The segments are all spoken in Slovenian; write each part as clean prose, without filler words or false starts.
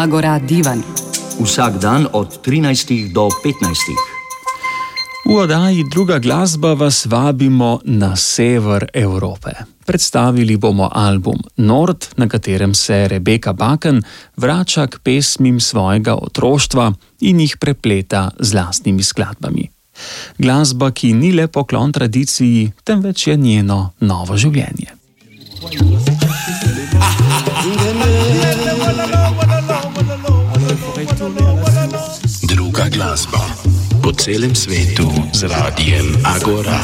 Agora Divan. Vsak dan od 13 do 15. V oddaji Druga glasba vas vabimo na sever Evrope. Predstavili bomo album Nord, na katerem se Rebeka Bakken vrača k pesmim svojega otroštva in jih prepleta z lastnimi skladbami. Glasba, ki ni le poklon tradiciji, temveč je njeno novo življenje. Druga glasba po celem svetu z radijem Agora.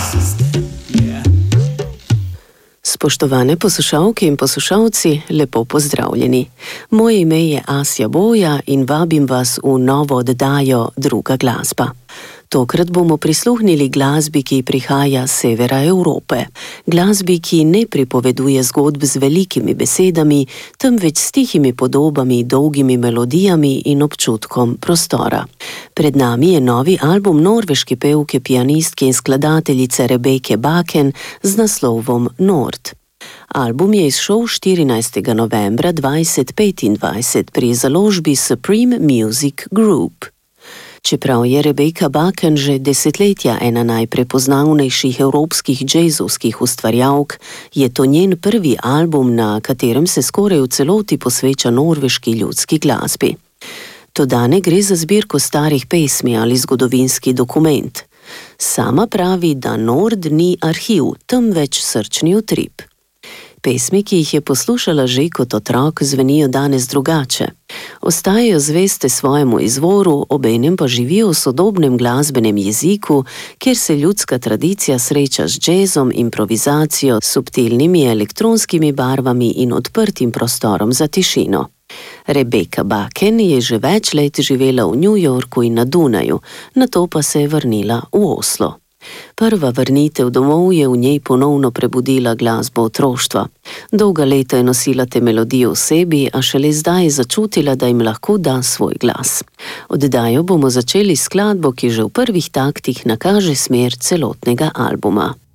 Spoštovane poslušalke in poslušalci, lepo pozdravljeni. Moje ime je Asja Boja in vabim vas v novo oddajo Druga glasba. Tokrat bomo prisluhnili glasbi, ki prihaja z severa Evrope. Glasbi, ki ne pripoveduje zgodb z velikimi besedami, temveč s tihimi podobami, dolgimi melodijami in občutkom prostora. Pred nami je novi album norveške pevke, pianistke in skladateljice Rebeke Bakken z naslovom Nord. Album je izšel 14. novembra 2025 pri založbi Supreme Music Group. Čeprav je Rebeka Bakken že desetletja ena najprepoznavnejših evropskih džezovskih ustvarjalk, je to njen prvi album, na katerem se skoraj v celoti posveča norveški ljudski glasbi. Toda ne gre za zbirko starih pesmi ali zgodovinski dokument. Sama pravi, da Nord ni arhiv, temveč srčni utrip. Pesmi, ki jih je poslušala že kot otrok, zvenijo danes drugače. Ostajajo zveste svojemu izvoru, obenem pa živijo v sodobnem glasbenem jeziku, kjer se ljudska tradicija sreča z džezom, improvizacijo, subtilnimi elektronskimi barvami in odprtim prostorom za tišino. Rebeka Bakken je že več let živela v New Yorku in na Dunaju, nato pa se je vrnila v Oslo. Prva vrnitev domov je v njej ponovno prebudila glasbo otroštva. Dolga leta je nosila te melodije v sebi, a šele zdaj je začutila, da jim lahko da svoj glas. Oddajo bomo začeli s skladbo, ki že v prvih taktih nakaže smer celotnega albuma.